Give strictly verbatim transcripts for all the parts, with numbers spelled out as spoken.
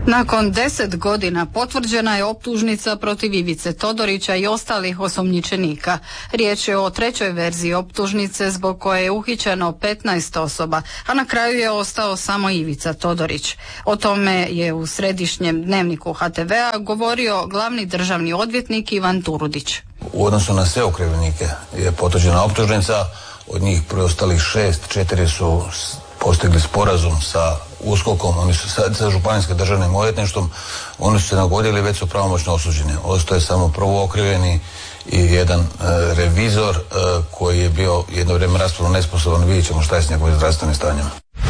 Nakon deset godina potvrđena je optužnica protiv Ivice Todorića i ostalih osumnjičenika. Riječ je o trećoj verziji optužnice zbog koje je uhićeno petnaest osoba, a na kraju je ostao samo Ivica Todorić. O tome je u središnjem dnevniku H T V-a govorio glavni državni odvjetnik Ivan Turudić. U odnosu na sve okrivljenike je potvrđena optužnica, od njih preostalih šest, četiri su postigli sporazum sa USKOK-om, oni su sa, sa županijskim državnim odvjetništvom, oni su se nagodili, već su pravomoćno osuđeni. Ostaje samo prvo okrivljeni i jedan e, revizor e, koji je bio jedno vrijeme raspravno nesposoban, vidjet ćemo šta je s njegovim zdravstvenim stanjem.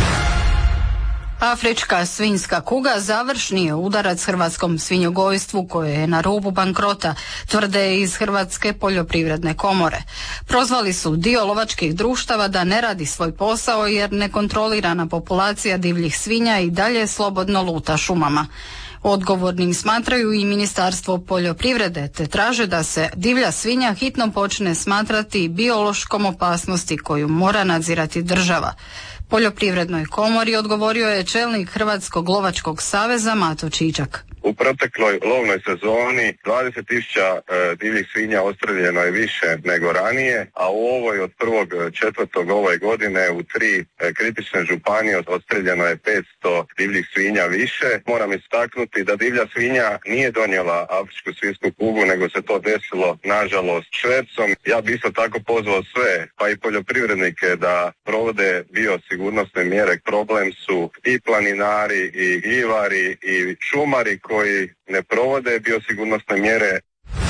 Afrička svinjska kuga završni je udarac hrvatskom svinjogojstvu koje je na rubu bankrota, tvrde iz Hrvatske poljoprivredne komore. Prozvali su dio lovačkih društava da ne radi svoj posao jer nekontrolirana populacija divljih svinja i dalje slobodno luta šumama. Odgovornim smatraju i Ministarstvo poljoprivrede, te traže da se divlja svinja hitno počne smatrati biološkom opasnosti koju mora nadzirati država. Poljoprivrednoj komori odgovorio je čelnik Hrvatskog lovačkog saveza Mato Čičak. U protekloj lovnoj sezoni dvadeset tisuća e, divljih svinja ostreljeno je više nego ranije, a u ovoj od prvog četvrtog ove godine u tri e, kritične županije ostreljeno je petsto divljih svinja više. Moram istaknuti da divlja svinja nije donijela afričku svinjsku kugu, nego se to desilo nažalost švercom. Ja bih isto tako pozvao sve, pa i poljoprivrednike, da provode biosigurnosne mjere. Problem su i planinari, i gljivari, i šumari koji ne provode biosigurnosne mjere.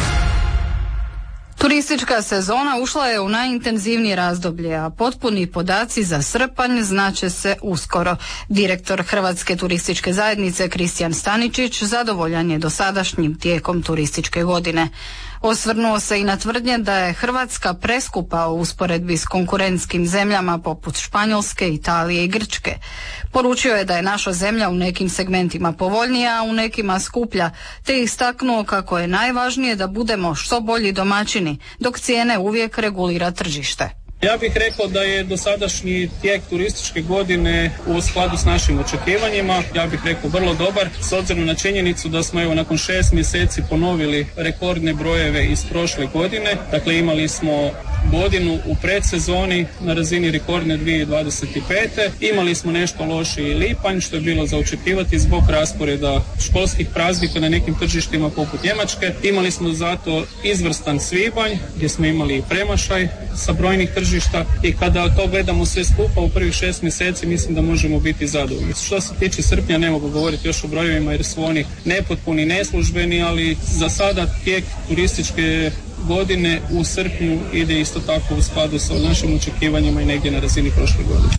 Turistička sezona ušla je u najintenzivnije razdoblje, a potpuni podaci za srpanj znače se uskoro. Direktor Hrvatske turističke zajednice Kristijan Staničić zadovoljan je dosadašnjim tijekom turističke godine. Osvrnuo se i na tvrdnje da je Hrvatska preskupa u usporedbi s konkurentskim zemljama poput Španjolske, Italije i Grčke. Poručio je da je naša zemlja u nekim segmentima povoljnija, a u nekima skuplja, te istaknuo kako je najvažnije da budemo što bolji domaćini, dok cijene uvijek regulira tržište. Ja bih rekao da je dosadašnji tijek turističke godine u skladu s našim očekivanjima, ja bih rekao vrlo dobar, s obzirom na činjenicu da smo evo nakon šest mjeseci ponovili rekordne brojeve iz prošle godine. Dakle, imali smo godinu u predsezoni na razini rekordne dvije tisuće dvadeset pete. Imali smo nešto lošiji lipanj, što je bilo za očekivati zbog rasporeda školskih praznika na nekim tržištima poput Njemačke. Imali smo zato izvrstan svibanj gdje smo imali premašaj sa brojnih tržišta i kada to gledamo sve skupa u prvih šest mjeseci mislim da možemo biti zadovoljni. Što se tiče srpnja ne mogu govoriti još o brojevima jer su oni nepotpuni, neslužbeni, ali za sada tijek turističke godine u srpnju ide isto tako u skladu sa našim očekivanjima i negdje na razini prošle godine.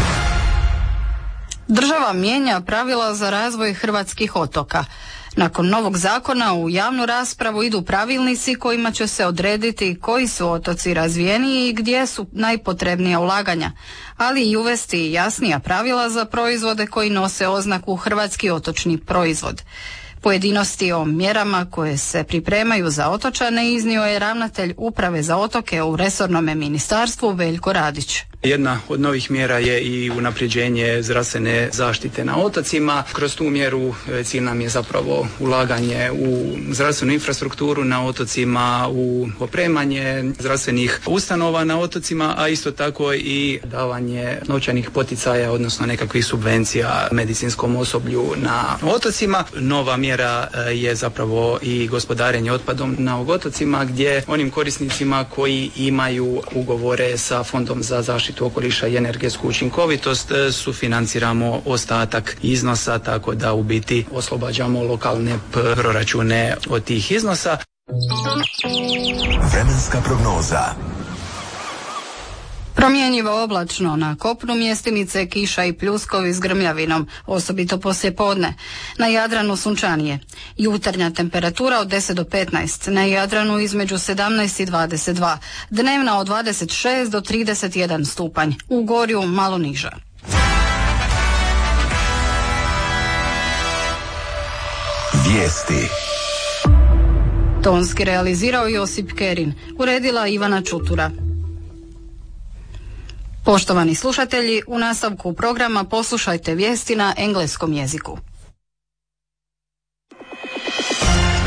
Država mijenja pravila za razvoj hrvatskih otoka. Nakon novog zakona u javnu raspravu idu pravilnici kojima će se odrediti koji su otoci razvijeniji i gdje su najpotrebnija ulaganja, ali i uvesti jasnija pravila za proizvode koji nose oznaku hrvatski otočni proizvod. Pojedinosti o mjerama koje se pripremaju za otočane iznio je ravnatelj Uprave za otoke u resornome ministarstvu Veljko Radić. Jedna od novih mjera je i unapređenje zdravstvene zaštite na otocima. Kroz tu mjeru cilj nam je zapravo ulaganje u zdravstvenu infrastrukturu na otocima, u opremanje zdravstvenih ustanova na otocima, a isto tako i davanje novčanih poticaja, odnosno nekakvih subvencija medicinskom osoblju na otocima. Nova mjera je zapravo i gospodarenje otpadom na otocima, gdje onim korisnicima koji imaju ugovore sa Fondom za zaštitu okoliša i energetsku učinkovitost sufinanciramo ostatak iznosa, tako da u biti oslobađamo lokalne proračune od tih iznosa. Vremenska prognoza. Promjenjivo oblačno, na kopnu mjestimice kiša i pljuskovi s grmljavinom, osobito poslije podne. Na Jadranu sunčanije. Jutarnja temperatura od deset do petnaest, na Jadranu između sedamnaest i dvadeset dva, dnevna od dvadeset šest do trideset jedan stupanj, u Gorju malo niža. Vijesti. Tonski realizirao Josip Kerin, uredila Ivana Čutura. Poštovani slušatelji, u nastavku programa poslušajte vijesti na engleskom jeziku.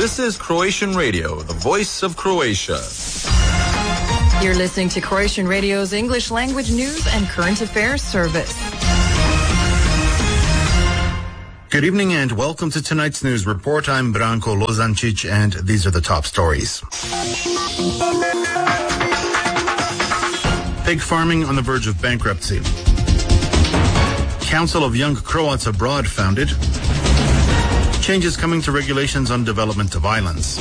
This is Croatian Radio, the voice of Croatia. You're listening to Croatian Radio's English language news and current affairs service. Good evening and welcome to tonight's news report. I'm Branko Lozancic and these are the top stories. Pig farming on the verge of bankruptcy. Council of Young Croats Abroad founded. Changes coming to regulations on development of islands.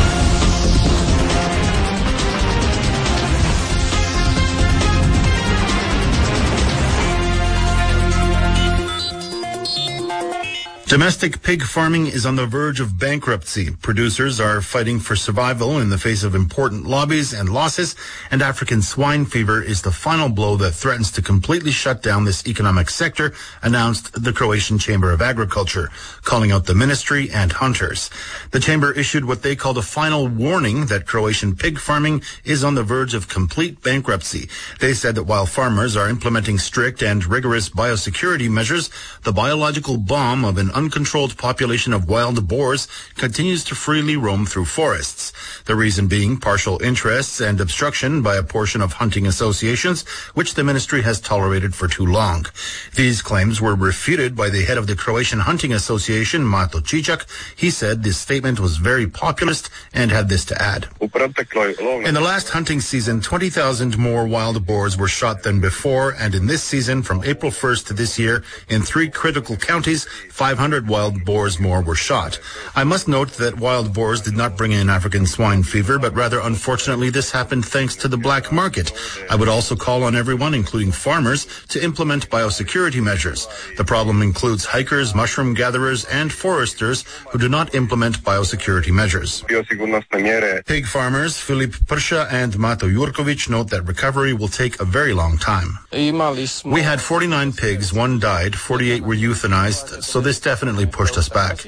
Domestic pig farming is on the verge of bankruptcy. Producers are fighting for survival in the face of important lobbies and losses, and African swine fever is the final blow that threatens to completely shut down this economic sector, announced the Croatian Chamber of Agriculture, calling out the ministry and hunters. The chamber issued what they called a final warning that Croatian pig farming is on the verge of complete bankruptcy. They said that while farmers are implementing strict and rigorous biosecurity measures, the biological bomb of an uncontrolled population of wild boars continues to freely roam through forests. The reason being partial interests and obstruction by a portion of hunting associations, which the ministry has tolerated for too long. These claims were refuted by the head of the Croatian Hunting Association, Mato Cicak. He said this statement was very populist and had this to add. In the last hunting season, twenty thousand more wild boars were shot than before, and in this season, from April first to this year, in three critical counties, five hundred wild boars more were shot. I must note that wild boars did not bring in African swine fever, but rather, unfortunately, this happened thanks to the black market. I would also call on everyone, including farmers, to implement biosecurity measures. The problem includes hikers, mushroom gatherers, and foresters who do not implement biosecurity measures. Pig farmers Filip Prsha and Mato Jurkovic note that recovery will take a very long time. We had forty-nine pigs, one died, forty-eight were euthanized, so this definitely pushed us back.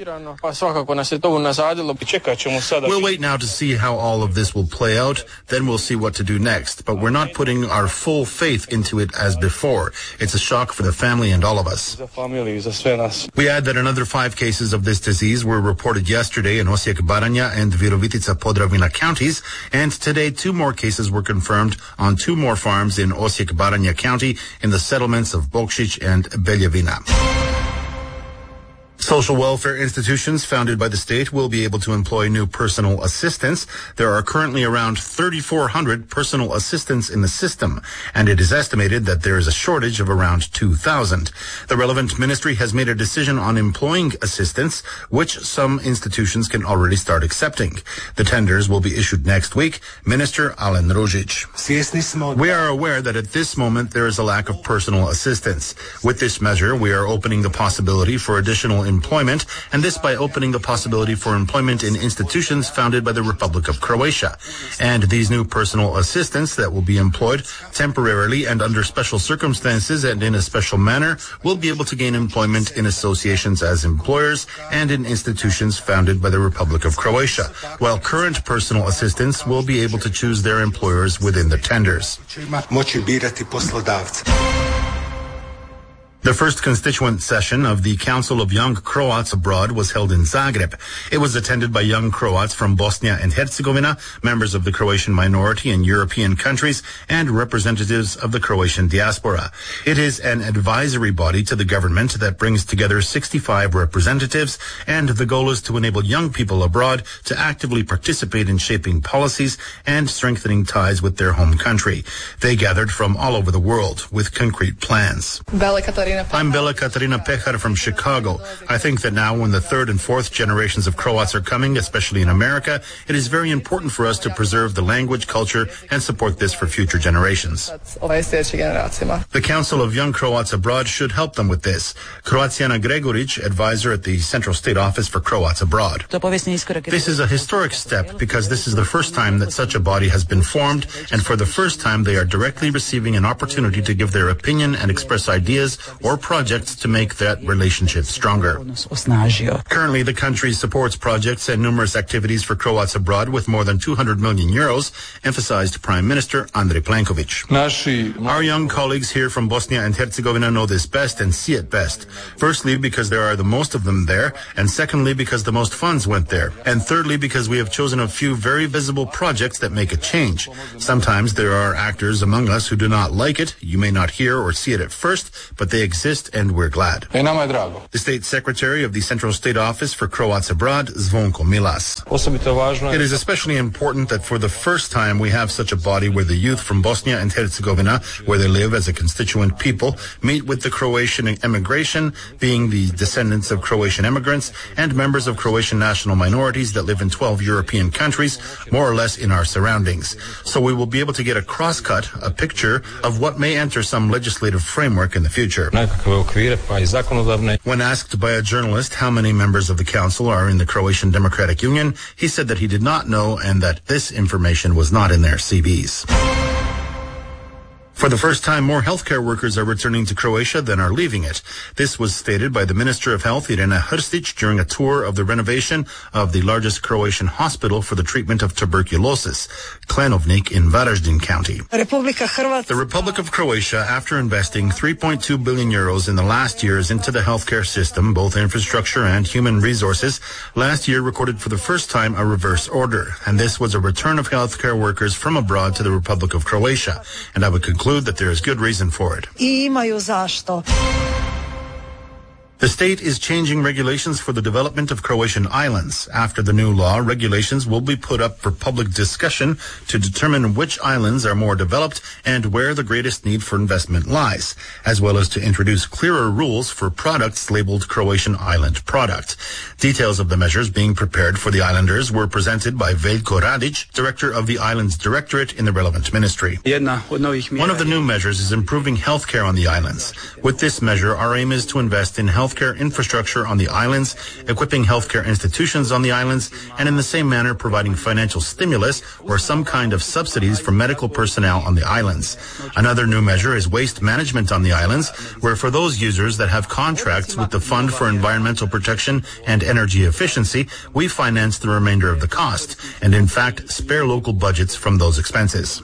We'll wait now to see how all of this will play out, then we'll see what to do next, but we're not putting our full faith into it as before. It's a shock for the family and all of us. We add that another five cases of this disease were reported yesterday in Osijek Baranja and Virovitica Podravina counties, and today two more cases were confirmed on two more farms in Osijek Baranja County in the settlements of Bokšić and Beljevina. Social welfare institutions founded by the state will be able to employ new personal assistants. There are currently around thirty-four hundred personal assistants in the system, and it is estimated that there is a shortage of around two thousand. The relevant ministry has made a decision on employing assistants, which some institutions can already start accepting. The tenders will be issued next week. Minister Alen Ružić. We are aware that at this moment there is a lack of personal assistants. With this measure, we are opening the possibility for additional employment, and this by opening the possibility for employment in institutions founded by the Republic of Croatia. And these new personal assistants that will be employed temporarily and under special circumstances and in a special manner will be able to gain employment in associations as employers and in institutions founded by the Republic of Croatia, while current personal assistants will be able to choose their employers within the tenders. The first constituent session of the Council of Young Croats Abroad was held in Zagreb. It was attended by young Croats from Bosnia and Herzegovina, members of the Croatian minority in European countries, and representatives of the Croatian diaspora. It is an advisory body to the government that brings together sixty-five representatives, and the goal is to enable young people abroad to actively participate in shaping policies and strengthening ties with their home country. They gathered from all over the world with concrete plans. I'm Bela Katarina Pehar from Chicago. I think that now when the third and fourth generations of Croats are coming, especially in America, it is very important for us to preserve the language, culture, and support this for future generations. The Council of Young Croats Abroad should help them with this. Croatiana Gregoric, advisor at the Central State Office for Croats Abroad. This is a historic step because this is the first time that such a body has been formed, and for the first time they are directly receiving an opportunity to give their opinion and express ideas or projects to make that relationship stronger. Currently, the country supports projects and numerous activities for Croats abroad with more than two hundred million euros, emphasized Prime Minister Andrej Plenković. Our young colleagues here from Bosnia and Herzegovina know this best and see it best. Firstly, because there are the most of them there, and secondly, because the most funds went there, and thirdly, because we have chosen a few very visible projects that make a change. Sometimes there are actors among us who do not like it. You may not hear or see it at first, but they exist and we're glad. The State Secretary of the Central State Office for Croats Abroad, Zvonko Milas. It is especially important that for the first time we have such a body where the youth from Bosnia and Herzegovina, where they live as a constituent people, meet with the Croatian emigration, being the descendants of Croatian immigrants, and members of Croatian national minorities that live in twelve European countries, more or less in our surroundings. So we will be able to get a cross-cut, a picture of what may enter some legislative framework in the future. When asked by a journalist how many members of the council are in the Croatian Democratic Union, he said that he did not know and that this information was not in their C Vs. For the first time, more healthcare workers are returning to Croatia than are leaving it. This was stated by the Minister of Health, Irena Hrstić, during a tour of the renovation of the largest Croatian hospital for the treatment of tuberculosis, Klenovnik in Varaždin County. The Republic of Croatia, after investing three point two billion euros in the last years into the healthcare system, both infrastructure and human resources, last year recorded for the first time a reverse order. And this was a return of healthcare workers from abroad to the Republic of Croatia. And I would conclude that there is good reason for it. The state is changing regulations for the development of Croatian islands. After the new law, regulations will be put up for public discussion to determine which islands are more developed and where the greatest need for investment lies, as well as to introduce clearer rules for products labeled Croatian island product. Details of the measures being prepared for the islanders were presented by Veljko Radić, director of the Islands Directorate in the relevant ministry. One of the new measures is improving healthcare on the islands. With this measure, our aim is to invest in health healthcare infrastructure on the islands, equipping healthcare institutions on the islands, and in the same manner providing financial stimulus or some kind of subsidies for medical personnel on the islands. Another new measure is waste management on the islands, where for those users that have contracts with the Fund for Environmental Protection and Energy Efficiency, we finance the remainder of the cost, and in fact spare local budgets from those expenses.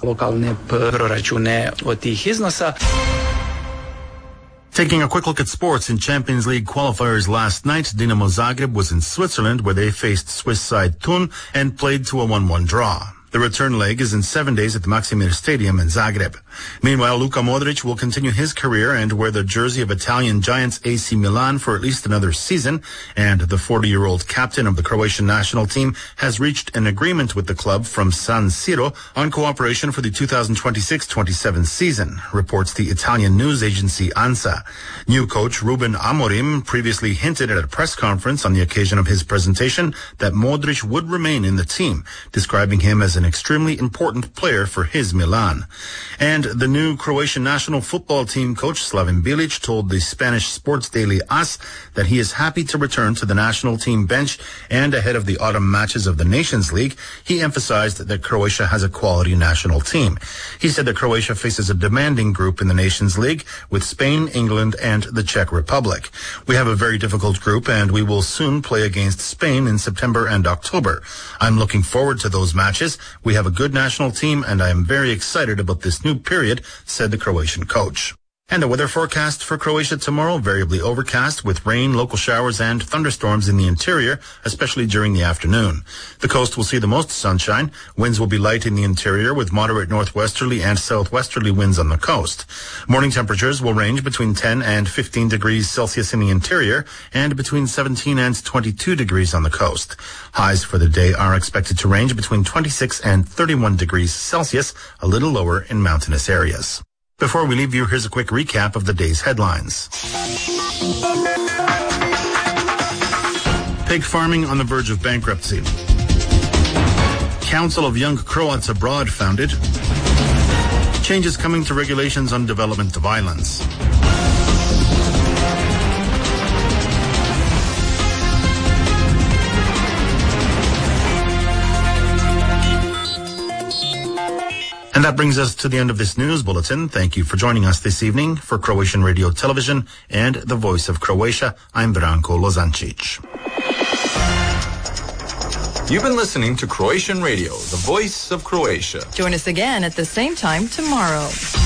Taking a quick look at sports in Champions League qualifiers last night, Dinamo Zagreb was in Switzerland where they faced Swiss side Thun and played to a one one draw. The return leg is in seven days at the Maksimir Stadium in Zagreb. Meanwhile, Luka Modric will continue his career and wear the jersey of Italian giants A C Milan for at least another season, and the forty-year-old captain of the Croatian national team has reached an agreement with the club from San Siro on cooperation for the two thousand twenty-six twenty-seven season, reports the Italian news agency ANSA. New coach Ruben Amorim previously hinted at a press conference on the occasion of his presentation that Modric would remain in the team, describing him as an extremely important player for his Milan. And the new Croatian national football team coach Slaven Bilic told the Spanish sports daily AS that he is happy to return to the national team bench, and ahead of the autumn matches of the Nations League, he emphasized that Croatia has a quality national team. He said that Croatia faces a demanding group in the Nations League with Spain, England, and the Czech Republic. We have a very difficult group, and we will soon play against Spain in September and October. I'm looking forward to those matches. We have a good national team, and I am very excited about this new period, said the Croatian coach. And the weather forecast for Croatia tomorrow, variably overcast with rain, local showers, and thunderstorms in the interior, especially during the afternoon. The coast will see the most sunshine. Winds will be light in the interior with moderate northwesterly and southwesterly winds on the coast. Morning temperatures will range between ten and fifteen degrees Celsius in the interior and between seventeen and twenty-two degrees on the coast. Highs for the day are expected to range between twenty-six and thirty-one degrees Celsius, a little lower in mountainous areas. Before we leave you, here's a quick recap of the day's headlines. Pig farming on the verge of bankruptcy. Council of Young Croats Abroad founded. Changes coming to regulations on development of islands. And that brings us to the end of this news bulletin. Thank you for joining us this evening. For Croatian Radio Television and the Voice of Croatia, I'm Branko Lozancic. You've been listening to Croatian Radio, the Voice of Croatia. Join us again at the same time tomorrow.